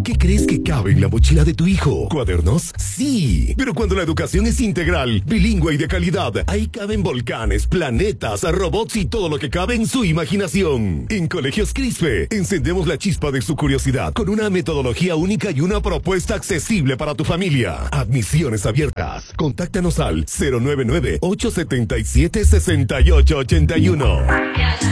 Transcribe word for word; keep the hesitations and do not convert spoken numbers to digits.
¿Qué crees que cabe en la mochila de tu hijo? ¿Cuadernos? Sí. Pero cuando la educación es integral, bilingüe y de calidad, ahí caben volcanes, planetas, robots y todo lo que cabe en su imaginación. En Colegios Crispe, encendemos la chispa de su curiosidad con una metodología única y una propuesta accesible para tu familia. Admisiones abiertas. Contáctanos al cero nueve nueve, ocho siete siete, seis ocho ocho uno.